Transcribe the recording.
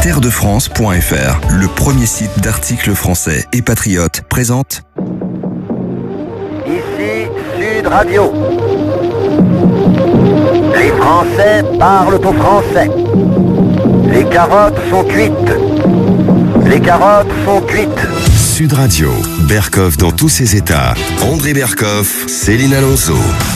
Terredefrance.fr, le premier site d'articles français et patriotes, présente. Ici Sud Radio. Les Français parlent aux Français. Les carottes sont cuites. Les carottes sont cuites. Sud Radio, Berkoff dans tous ses états. André Berkoff, Céline Alonso.